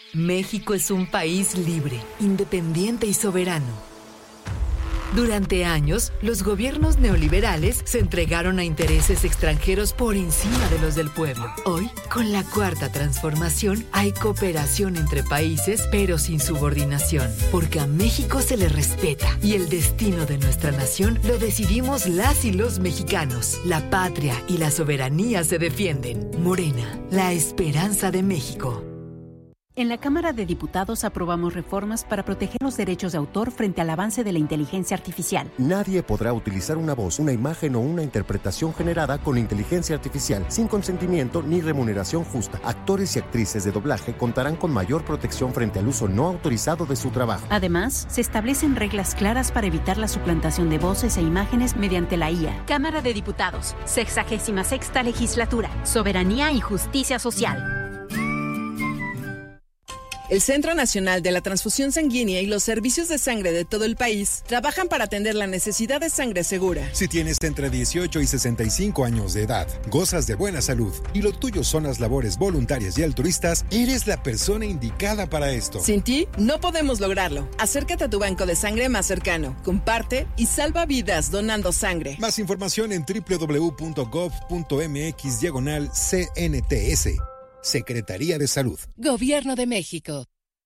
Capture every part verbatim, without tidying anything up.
México es un país libre, independiente y soberano. Durante años, los gobiernos neoliberales se entregaron a intereses extranjeros por encima de los del pueblo. Hoy, con la Cuarta Transformación, hay cooperación entre países, pero sin subordinación, porque a México se le respeta y el destino de nuestra nación lo decidimos las y los mexicanos. La patria y la soberanía se defienden. Morena, la esperanza de México. En la Cámara de Diputados aprobamos reformas para proteger los derechos de autor frente al avance de la inteligencia artificial. Nadie podrá utilizar una voz, una imagen o una interpretación generada con inteligencia artificial sin consentimiento ni remuneración justa. Actores y actrices de doblaje contarán con mayor protección frente al uso no autorizado de su trabajo. Además, se establecen reglas claras para evitar la suplantación de voces e imágenes mediante la I A. Cámara de Diputados, sexagésima sexta legislatura, soberanía y justicia social. El Centro Nacional de la Transfusión Sanguínea y los servicios de sangre de todo el país trabajan para atender la necesidad de sangre segura. Si tienes entre dieciocho y sesenta y cinco años de edad, gozas de buena salud y lo tuyo son las labores voluntarias y altruistas, eres la persona indicada para esto. Sin ti, no podemos lograrlo. Acércate a tu banco de sangre más cercano, comparte y salva vidas donando sangre. Más información en doble u doble u doble u punto gov punto eme equis diagonal C N T S. Secretaría de Salud. Gobierno de México.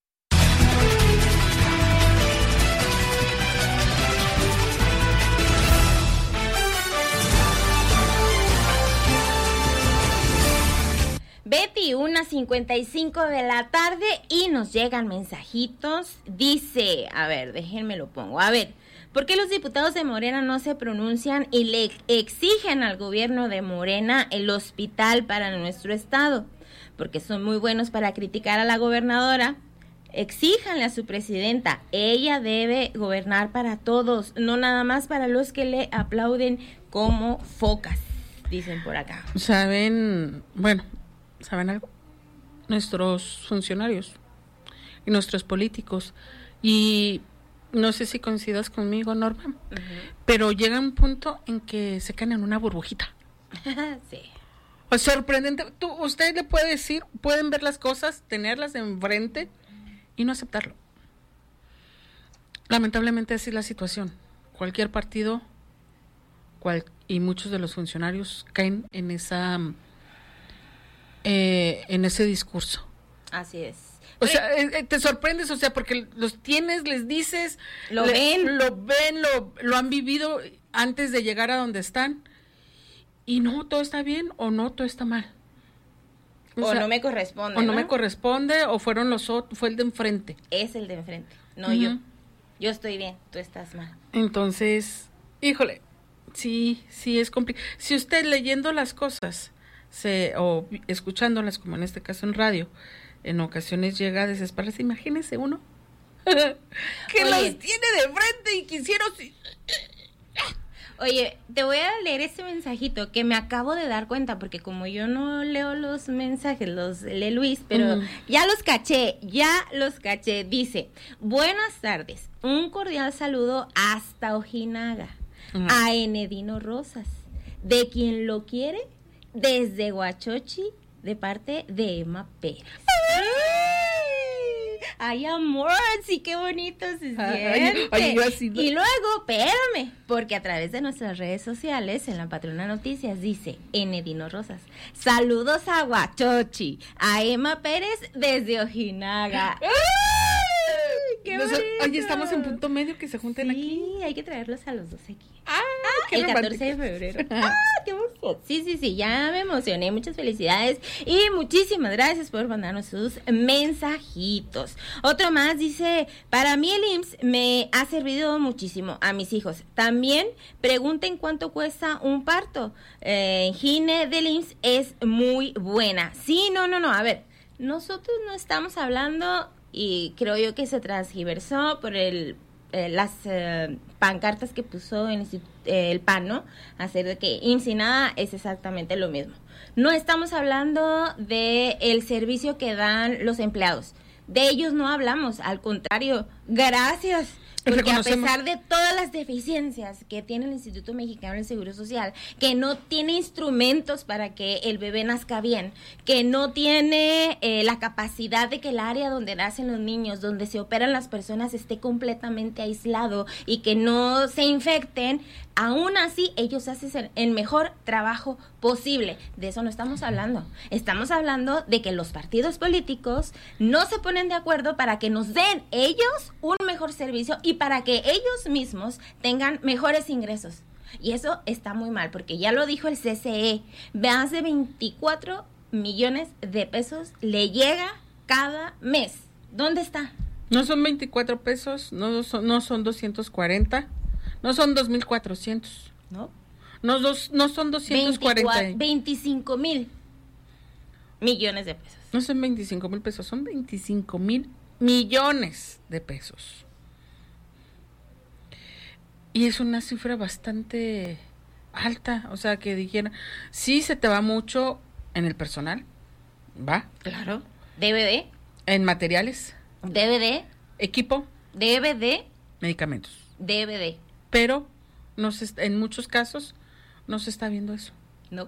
Betty, una cincuenta y cinco de la tarde y nos llegan mensajitos. Dice, a ver, déjenme lo pongo. A ver, ¿por qué los diputados de Morena no se pronuncian y le exigen al gobierno de Morena el hospital para nuestro estado? Porque son muy buenos para criticar a la gobernadora. Exíjanle a su presidenta, ella debe gobernar para todos, no nada más para los que le aplauden como focas, dicen por acá. Saben, bueno, ¿saben algo? Nuestros funcionarios y nuestros políticos, y no sé si coincidas conmigo, Norma, uh-huh. pero llega un punto en que se caen en una burbujita. Sí. Pues sorprendente. Tú, usted le puede decir, pueden ver las cosas, tenerlas enfrente y no aceptarlo. Lamentablemente así es la situación. Cualquier partido cual, y muchos de los funcionarios caen en esa eh, en ese discurso. Así es. O Oye, sea, eh, te sorprendes, o sea, porque los tienes, les dices, lo le, ven, lo ven, lo, lo han vivido antes de llegar a donde están. Y no, todo está bien o no, todo está mal. O, o sea, no me corresponde. O no, no me corresponde, o fueron los otros, fue el de enfrente. Es el de enfrente, no uh-huh. yo. Yo estoy bien, tú estás mal. Entonces, híjole, sí, sí es complicado. Si usted leyendo las cosas, se o escuchándolas, como en este caso en radio, en ocasiones llega a desesperarse, imagínese uno que Oye, los tiene de frente y quisiera... Oye, te voy a leer este mensajito que me acabo de dar cuenta, porque como yo no leo los mensajes, los lee Luis, pero uh-huh. ya los caché, ya los caché. Dice, buenas tardes, un cordial saludo hasta Ojinaga, uh-huh. a Enedino Rosas, de quien lo quiere, desde Huachochi, de parte de Emma Pérez. Ay, amor, sí, qué bonito se siente. Ay, ay, yo así no. Y luego, espérame, porque a través de nuestras redes sociales, en la Patrona Noticias, dice Enedino Rosas, saludos a Huachochi, a Emma Pérez desde Ojinaga. ¡Ay, qué bonito! Oye, estamos en punto medio, que se junten sí, aquí. Sí, hay que traerlos a los dos aquí. Ah, qué el romántico. catorce de febrero. Ah, qué emoción. Sí, sí, sí, ya me emocioné. Muchas felicidades y muchísimas gracias por mandarnos sus mensajitos. Otro más dice, para mí el I M S S me ha servido muchísimo a mis hijos. También pregunten cuánto cuesta un parto. Eh, Gine del I M S S es muy buena. Sí, no, no, no, a ver, nosotros no estamos hablando, y creo yo que se transgiversó por el eh, las eh, pancartas que puso en el, eh, el P A N, ¿no? Hacer de que I M S S y nada es exactamente lo mismo. No estamos hablando de el servicio que dan los empleados. De ellos no hablamos, al contrario, gracias, Porque a pesar de todas las deficiencias que tiene el Instituto Mexicano del Seguro Social, que no tiene instrumentos para que el bebé nazca bien, que no tiene eh, la capacidad de que el área donde nacen los niños, donde se operan las personas, esté completamente aislado y que no se infecten, aún así ellos hacen el mejor trabajo posible. De eso no estamos hablando. Estamos hablando de que los partidos políticos no se ponen de acuerdo para que nos den ellos un mejor servicio y para que ellos mismos tengan mejores ingresos. Y eso está muy mal, porque ya lo dijo el C C E, más de veinticuatro millones de pesos le llega cada mes. ¿Dónde está? No son veinticuatro pesos, no son, no son doscientos cuarenta, no son dos mil cuatrocientos. ¿No? No, dos, no son doscientos cuarenta. veinticinco mil millones de pesos. No son veinticinco mil pesos, son veinticinco mil millones de pesos. Y es una cifra bastante alta, o sea, que dijera, sí se te va mucho en el personal, ¿va? Claro. D V D. En materiales. D V D. Equipo. D V D. Medicamentos. D V D. Pero no se, en muchos casos no se está viendo eso. No.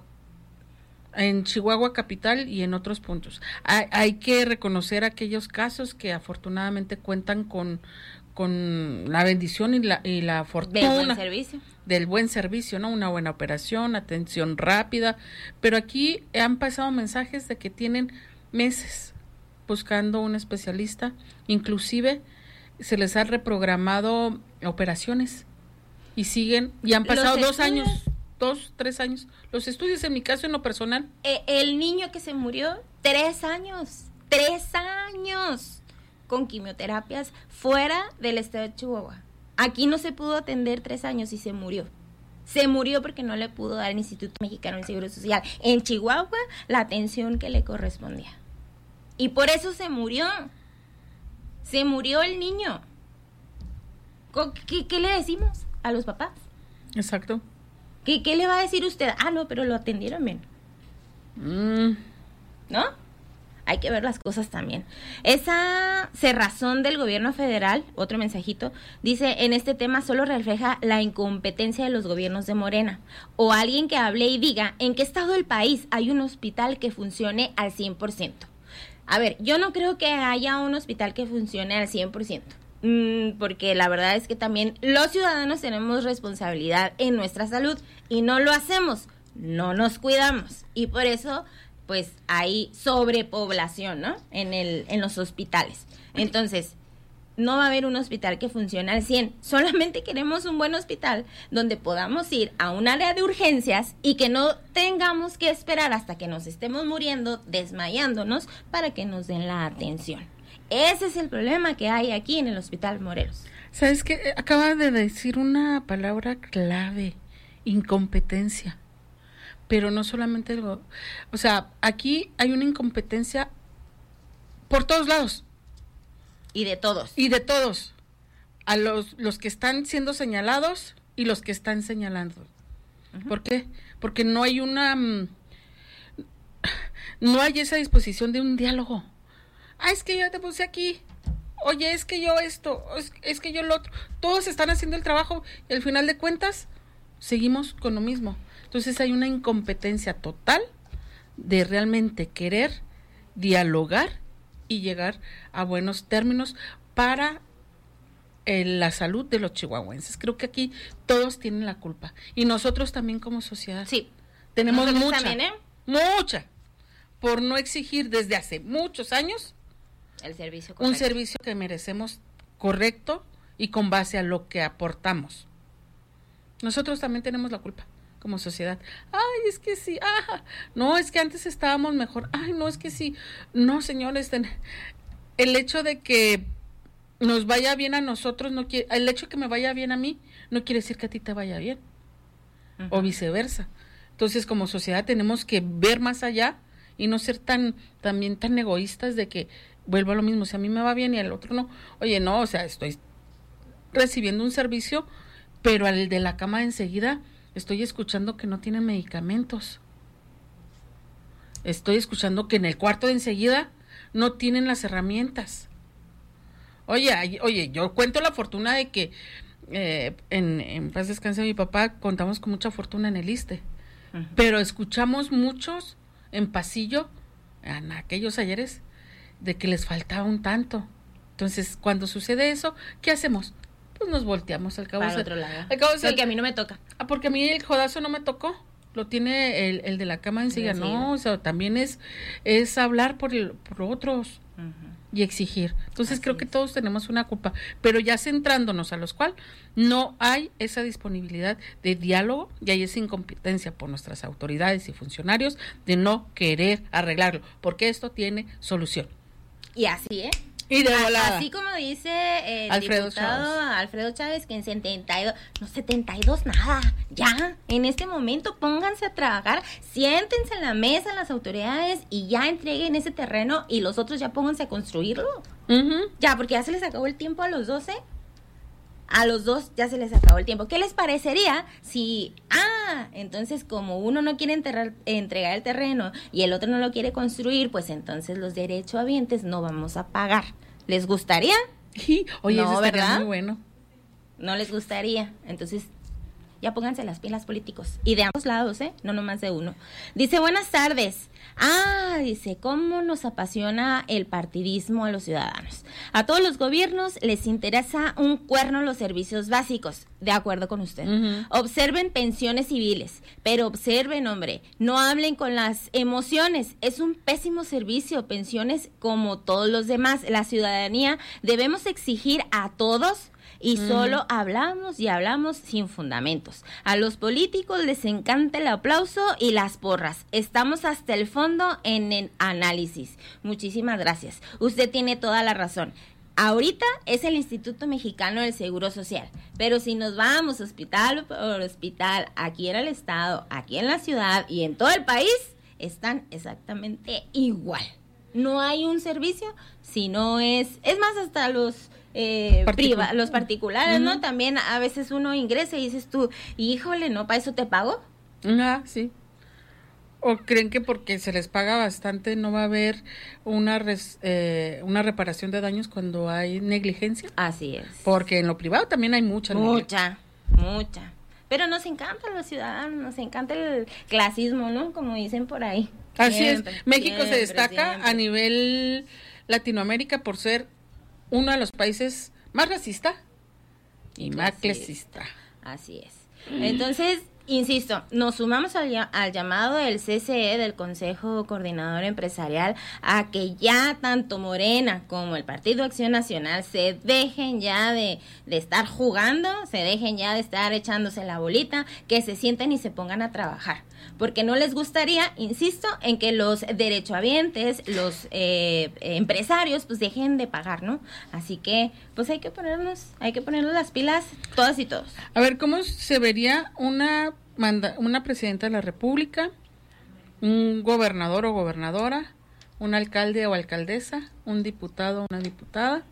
En Chihuahua capital y en otros puntos. Hay, hay que reconocer aquellos casos que afortunadamente cuentan con, con la bendición y la, y la fortuna del buen servicio. Del buen servicio, ¿no? Una buena operación, atención rápida. Pero aquí han pasado mensajes de que tienen meses buscando un especialista. Inclusive se les ha reprogramado operaciones y siguen, y han pasado dos años. Dos, tres años. Los estudios, en mi caso, en lo personal. Eh, el niño que se murió, tres años. Tres años. Con quimioterapias fuera del estado de Chihuahua. Aquí no se pudo atender tres años y se murió. Se murió porque no le pudo dar el Instituto Mexicano del Seguro Social en Chihuahua la atención que le correspondía. Y por eso se murió. Se murió el niño. ¿Qué, qué le decimos a los papás? Exacto. ¿Qué, ¿Qué le va a decir usted? Ah, no, pero lo atendieron bien. Mm. ¿No? Hay que ver las cosas también. Esa cerrazón del gobierno federal, otro mensajito, dice, en este tema solo refleja la incompetencia de los gobiernos de Morena. O alguien que hable y diga, ¿en qué estado del país hay un hospital que funcione al cien por ciento? A ver, yo no creo que haya un hospital que funcione al cien por ciento. Porque la verdad es que también los ciudadanos tenemos responsabilidad en nuestra salud y no lo hacemos, no nos cuidamos y por eso pues hay sobrepoblación, ¿no? En el en los hospitales. Entonces, no va a haber un hospital que funcione al cien, solamente queremos un buen hospital donde podamos ir a un área de urgencias y que no tengamos que esperar hasta que nos estemos muriendo, desmayándonos para que nos den la atención. Ese es el problema que hay aquí en el Hospital Morelos. ¿Sabes qué? Acaba de decir una palabra clave, incompetencia. Pero no solamente, lo, o sea, aquí hay una incompetencia por todos lados. Y de todos. Y de todos. A los, los que están siendo señalados y los que están señalando. Uh-huh. ¿Por qué? Porque no hay una... No hay esa disposición de un diálogo. Ah, es que yo te puse aquí, oye, es que yo esto, es, es que yo lo otro, todos están haciendo el trabajo y al final de cuentas seguimos con lo mismo. Entonces hay una incompetencia total de realmente querer dialogar y llegar a buenos términos para eh, la salud de los chihuahuenses. Creo que aquí todos tienen la culpa y nosotros también como sociedad. Sí, tenemos mucha, también, ¿eh? mucha, por no exigir desde hace muchos años el servicio correcto. Un servicio que merecemos correcto y con base a lo que aportamos. Nosotros también tenemos la culpa como sociedad. Ay, es que sí, ah, no, es que antes estábamos mejor. Ay, no, es que sí. No, señores, el hecho de que nos vaya bien a nosotros, no quiere, el hecho de que me vaya bien a mí, no quiere decir que a ti te vaya bien. Uh-huh. O viceversa. Entonces, como sociedad tenemos que ver más allá y no ser tan, también tan egoístas de que vuelvo a lo mismo, si a mí me va bien y al otro no. Oye, no, o sea, estoy recibiendo un servicio, pero al de la cama enseguida estoy escuchando que no tienen medicamentos. Estoy escuchando que en el cuarto de enseguida no tienen las herramientas. Oye, oye, yo cuento la fortuna de que eh, en, en paz descanse mi papá, contamos con mucha fortuna en el ISSSTE, uh-huh. pero escuchamos muchos en pasillo, en aquellos ayeres, de que les faltaba un tanto. Entonces, cuando sucede eso, ¿qué hacemos? Pues nos volteamos al cabo. Para de otro lado. Al cabo porque a mí no me toca. Ah, porque a mí el jodazo no me tocó. Lo tiene el, el de la cama encima. No, o sea, también es, es hablar por, el, por otros uh-huh. y exigir. Entonces, Así creo es. que todos tenemos una culpa. Pero ya centrándonos a los cuales no hay esa disponibilidad de diálogo y hay esa incompetencia por nuestras autoridades y funcionarios de no querer arreglarlo. Porque esto tiene solución. Y así, ¿eh? Y de volada. Así como dice el Alfredo diputado Chávez. Alfredo Chávez, que en setenta y dos, no, setenta y dos nada, ya, en este momento pónganse a trabajar, siéntense en la mesa las autoridades y ya entreguen ese terreno y los otros ya pónganse a construirlo. Uh-huh. Ya, porque ya se les acabó el tiempo a los doce. A los dos ya se les acabó el tiempo. ¿Qué les parecería si, ah, entonces como uno no quiere enterrar, entregar el terreno y el otro no lo quiere construir, pues entonces los derechohabientes no vamos a pagar? ¿Les gustaría? Sí, oye, no, eso estaría ¿verdad? muy bueno. No les gustaría. Entonces, ya pónganse las pilas políticos. Y de ambos lados, ¿eh? No nomás de uno. Dice, buenas tardes. Ah, dice, ¿cómo nos apasiona el partidismo a los ciudadanos? A todos los gobiernos les interesa un cuerno los servicios básicos. De acuerdo con usted. Uh-huh. Observen pensiones civiles, pero observen, hombre, no hablen con las emociones. Es un pésimo servicio, pensiones como todos los demás. La ciudadanía debemos exigir a todos y uh-huh. solo hablamos y hablamos sin fundamentos. A los políticos les encanta el aplauso y las porras. Estamos hasta el fondo en el análisis. Muchísimas gracias. Usted tiene toda la razón. Ahorita es el Instituto Mexicano del Seguro Social, pero si nos vamos hospital por hospital, aquí en el estado, aquí en la ciudad y en todo el país, están exactamente igual. No hay un servicio, si no es, es más hasta los eh, Particul- priva, los particulares, uh-huh. ¿no? También a veces uno ingresa y dices tú, híjole, ¿no? ¿Para eso te pago? Ah, sí. ¿O creen que porque se les paga bastante no va a haber una res, eh, una reparación de daños cuando hay negligencia? Así es. Porque en lo privado también hay mucha. Mucha, mucha. Pero nos encanta los ciudadanos, nos encanta el clasismo, ¿no? Como dicen por ahí. Así siempre, es. México siempre, se destaca siempre. a nivel Latinoamérica por ser uno de los países más racista y más clasista. Así es. Entonces, insisto, nos sumamos al, al llamado del C C E, del Consejo Coordinador Empresarial, a que ya tanto Morena como el Partido Acción Nacional se dejen ya de, de estar jugando, se dejen ya de estar echándose la bolita, que se sienten y se pongan a trabajar. Porque no les gustaría, insisto, en que los derechohabientes, los eh, empresarios, pues dejen de pagar, ¿no? Así que, pues hay que ponernos, hay que ponernos las pilas todas y todos. A ver, ¿cómo se vería una manda, una presidenta de la República, un gobernador o gobernadora, un alcalde o alcaldesa, un diputado o una diputada,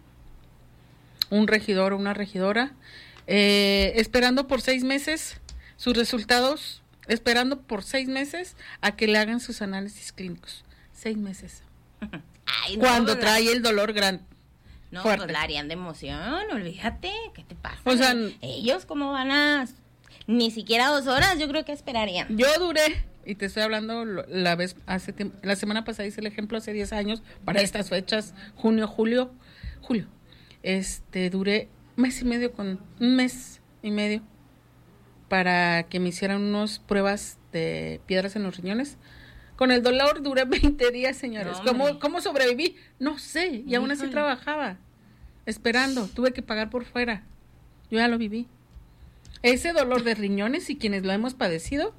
un regidor o una regidora, eh, esperando por seis meses sus resultados? Esperando por seis meses a que le hagan sus análisis clínicos. Seis meses. Ay, no, cuando trae el dolor grande. No, fuerte. pues la harían de emoción, olvídate, ¿qué te pasa? O sea, ellos cómo van a, ni siquiera dos horas, yo creo que esperarían. Yo duré, y te estoy hablando la vez, hace tiempo, la semana pasada hice el ejemplo hace diez años, para estas fechas, junio, julio, julio, este, duré mes y medio con, un mes y medio, para que me hicieran unas pruebas de piedras en los riñones. Con el dolor duré veinte días, señores. No, ¿Cómo, ¿Cómo sobreviví? No sé, y aún así trabajaba, esperando. Tuve que pagar por fuera. Yo ya lo viví. Ese dolor de riñones, y quienes lo hemos padecido,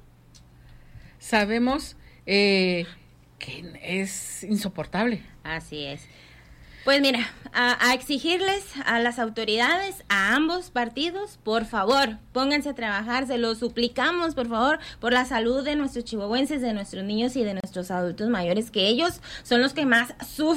sabemos eh, que es insoportable. Así es. Pues mira, a, a exigirles a las autoridades, a ambos partidos, por favor, pónganse a trabajar, se lo suplicamos, por favor, por la salud de nuestros chihuahuenses, de nuestros niños y de nuestros adultos mayores, que ellos son los que más sufren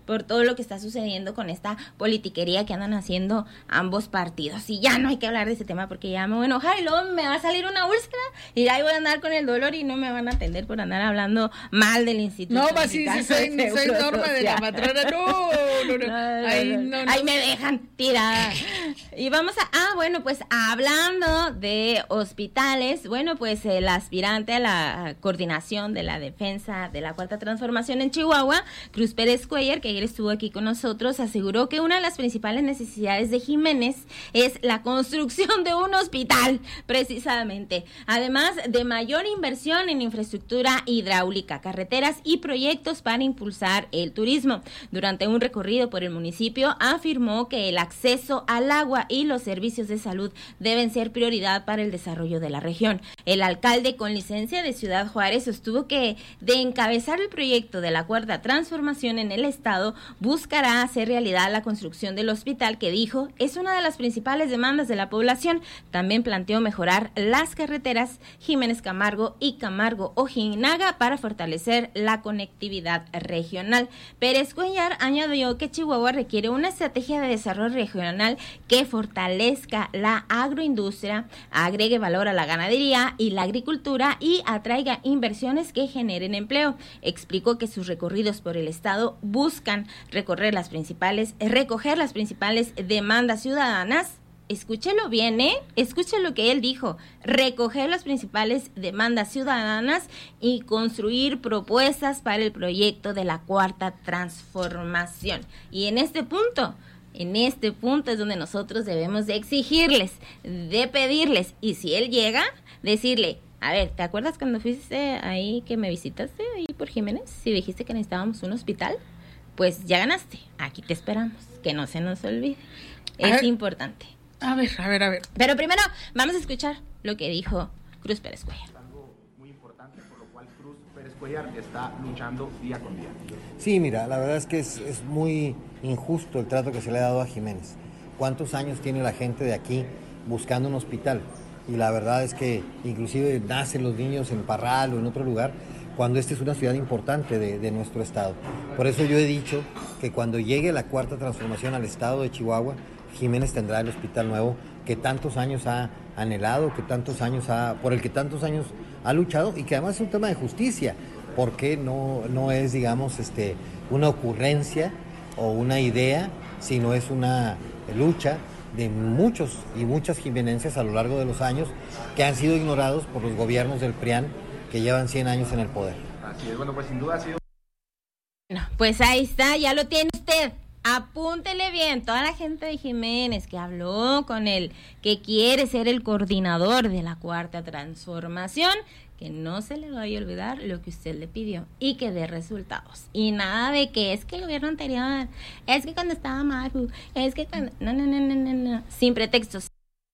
por todo lo que está sucediendo con esta politiquería que andan haciendo ambos partidos. Y ya no hay que hablar de ese tema porque ya me voy a enojar y luego me va a salir una úlcera y ahí voy a andar con el dolor y no me van a atender por andar hablando mal del instituto. No, va, sí, sí, soy, soy Norma de la matrona. No, no, no. no, ahí, no, no. ahí me dejan tirada. Y vamos a, ah, bueno, pues hablando de hospitales, bueno, pues el aspirante a la coordinación de la defensa de la Cuarta Transformación en Chihuahua, Cruz Pérez Cuellar, que ayer estuvo aquí con nosotros, aseguró que una de las principales necesidades de Jiménez es la construcción de un hospital, precisamente, además de mayor inversión en infraestructura hidráulica, carreteras y proyectos para impulsar el turismo. Durante un recorrido por el municipio, afirmó que el acceso al agua y los servicios de salud deben ser prioridad para el desarrollo de la región. El alcalde con licencia de Ciudad Juárez sostuvo que de encabezar el proyecto de la Cuarta Transformación en el estado, buscará hacer realidad la construcción del hospital que dijo es una de las principales demandas de la población. También planteó mejorar las carreteras Jiménez Camargo y Camargo Ojinaga para fortalecer la conectividad regional. Pérez Cuellar añadió que Chihuahua requiere una estrategia de desarrollo regional que fortalezca la agroindustria, agregue valor a la ganadería y la agricultura y atraiga inversiones que generen empleo. Explicó que sus recorridos por el estado buscan recorrer las principales, recoger las principales demandas ciudadanas. Escúchelo bien, ¿eh? Escuche lo que él dijo. Recoger las principales demandas ciudadanas y construir propuestas para el proyecto de la Cuarta Transformación. Y en este punto, en este punto es donde nosotros debemos de exigirles, de pedirles. Y si él llega, decirle, a ver, ¿te acuerdas cuando fuiste ahí que me visitaste ahí por Jiménez y dijiste que necesitábamos un hospital? Pues ya ganaste, aquí te esperamos, que no se nos olvide, es ver, importante. A ver, a ver, a ver. Pero primero vamos a escuchar lo que dijo Cruz Pérez Cuellar. Algo muy importante por lo cual Cruz Pérez Cuellar está luchando día con día. Sí, mira, la verdad es que es, es muy injusto el trato que se le ha dado a Jiménez. ¿Cuántos años tiene la gente de aquí buscando un hospital? Y la verdad es que inclusive nacen los niños en Parral o en otro lugar, cuando esta es una ciudad importante de, de nuestro estado. Por eso yo he dicho que cuando llegue la Cuarta Transformación al estado de Chihuahua, Jiménez tendrá el hospital nuevo que tantos años ha anhelado, que tantos años ha, por el que tantos años ha luchado y que además es un tema de justicia, porque no, no es, digamos, este, una ocurrencia o una idea, sino es una lucha de muchos y muchas jimenenses a lo largo de los años que han sido ignorados por los gobiernos del P R I A N que llevan cien años en el poder. Así es, bueno, pues sin duda ha sido... Bueno, pues ahí está, ya lo tiene usted. Apúntele bien, toda la gente de Jiménez que habló con él, que quiere ser el coordinador de la Cuarta Transformación, que no se le vaya a olvidar lo que usted le pidió y que dé resultados. Y nada de que es que el gobierno anterior, es que cuando estaba Maru, es que cuando... No, no, no, no, no, no. Sin pretextos.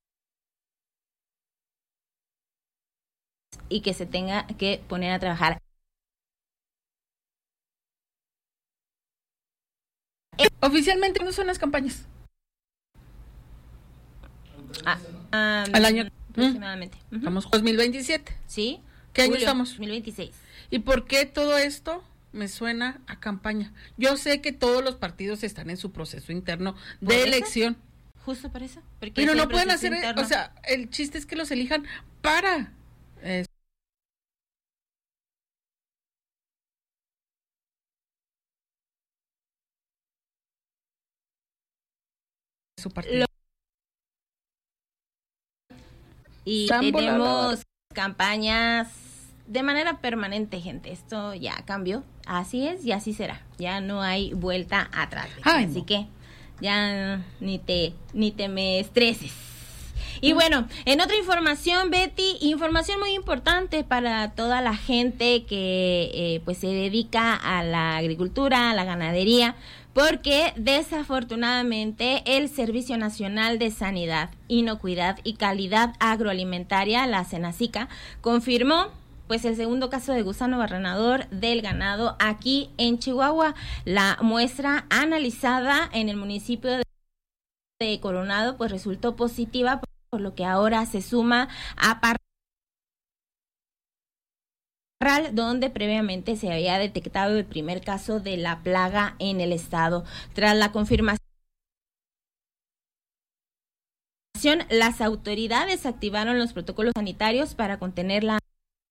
Y que se tenga que poner a trabajar. Oficialmente, ¿cuándo son las campañas? Ah, um, Al año aproximadamente. Uh-huh. Estamos dos mil veintisiete. Sí. ¿Qué año Julio, estamos? dos mil veintiséis. ¿Y por qué todo esto me suena a campaña? Yo sé que todos los partidos están en su proceso interno de eso? elección. Justo por eso. Pero no pueden hacer, interno. O sea, el chiste es que los elijan para eh, su partido. Lo... Y Están tenemos voladores. Campañas de manera permanente, gente. Esto ya cambió. Así es y así será. Ya no hay vuelta atrás. Ay, así no. que ya ni te ni te me estreses. Y bueno, en otra información, Betty, información muy importante para toda la gente que eh, pues se dedica a la agricultura, a la ganadería, porque desafortunadamente el Servicio Nacional de Sanidad, Inocuidad y Calidad Agroalimentaria, la SENASICA, confirmó pues el segundo caso de gusano barrenador del ganado aquí en Chihuahua. La muestra analizada en el municipio de Coronado pues resultó positiva, por lo que ahora se suma a donde previamente se había detectado el primer caso de la plaga en el estado. Tras la confirmación, las autoridades activaron los protocolos sanitarios para contener la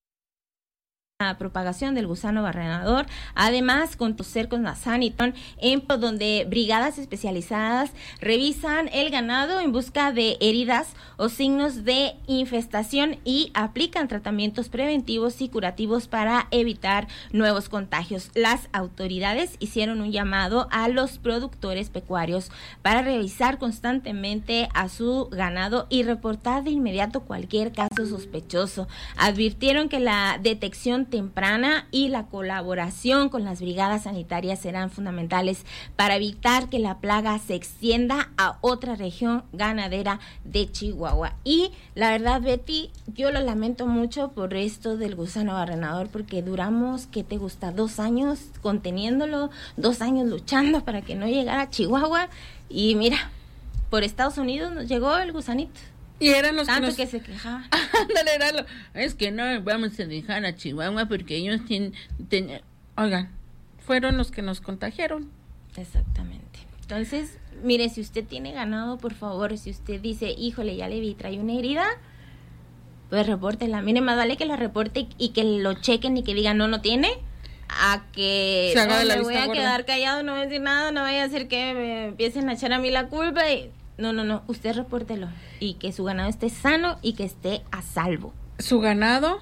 la propagación del gusano barrenador, además con cercos la Saniton, en donde brigadas especializadas revisan el ganado en busca de heridas o signos de infestación y aplican tratamientos preventivos y curativos para evitar nuevos contagios. Las autoridades hicieron un llamado a los productores pecuarios para revisar constantemente a su ganado y reportar de inmediato cualquier caso sospechoso. Advirtieron que la detección temprana y la colaboración con las brigadas sanitarias serán fundamentales para evitar que la plaga se extienda a otra región ganadera de Chihuahua. Y la verdad, Betty, yo lo lamento mucho por esto del gusano barrenador, porque duramos, ¿qué te gusta? Dos años conteniéndolo, dos años luchando para que no llegara a Chihuahua, y mira, por Estados Unidos nos llegó el gusanito. Y eran los Tanto que, nos... que se quejaban. Ándale, era lo... Es que no vamos a dejar a Chihuahua porque ellos tienen... Ten... Oigan, fueron los que nos contagiaron. Exactamente. Entonces, mire, si usted tiene ganado, por favor, si usted dice, híjole, ya le vi, trae una herida, pues repórtela. Mire, más vale que la reporte y que lo chequen y que digan, no, no tiene, a que se haga no, de la me vista voy a gorda. quedar callado, no voy a decir nada, no vaya a hacer que me empiecen a echar a mí la culpa y... No, no, no, usted repórtelo y que su ganado esté sano y que esté a salvo. Su ganado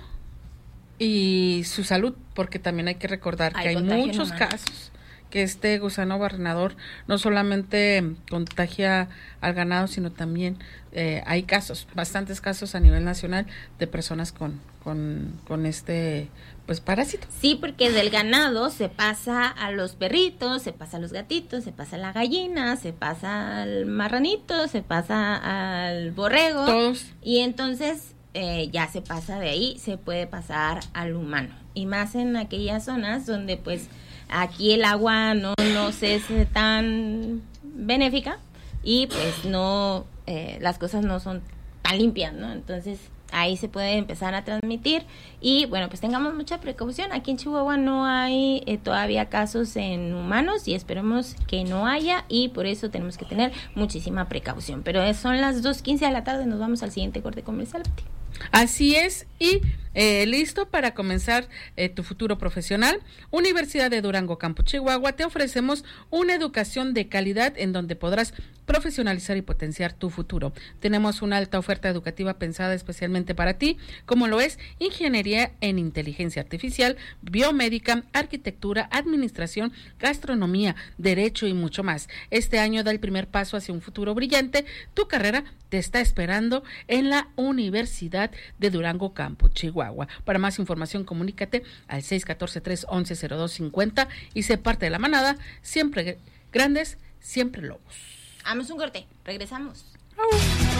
y su salud, porque también hay que recordar Hay que hay muchos humano. casos que este gusano barrenador no solamente contagia al ganado, sino también eh, hay casos, bastantes casos a nivel nacional de personas con, con, con este pues parásito. Sí, porque del ganado se pasa a los perritos, se pasa a los gatitos, se pasa a la gallina, se pasa al marranito, se pasa al borrego. Todos. Y entonces eh, ya se pasa de ahí, se puede pasar al humano. Y más en aquellas zonas donde pues aquí el agua no nos es tan benéfica y pues no, eh, las cosas no son tan limpias, ¿no? Entonces ahí se puede empezar a transmitir y bueno, pues tengamos mucha precaución. Aquí en Chihuahua no hay eh, todavía casos en humanos y esperemos que no haya, y por eso tenemos que tener muchísima precaución. Pero son las dos quince de la tarde, nos vamos al siguiente corte comercial. Así es, y eh, listo para comenzar eh, tu futuro profesional. Universidad de Durango, Campus Chihuahua, te ofrecemos una educación de calidad en donde podrás profesionalizar y potenciar tu futuro. Tenemos una alta oferta educativa pensada especialmente para ti, como lo es ingeniería en inteligencia artificial, biomédica, arquitectura, administración, gastronomía, derecho y mucho más. Este año da el primer paso hacia un futuro brillante. Tu carrera te está esperando en la Universidad de Durango, Campus Chihuahua. Para más información, comunícate al seis uno cuatro, tres once, cero dos cincuenta y sé parte de la manada, siempre grandes, siempre lobos. Hagamos un corte, regresamos.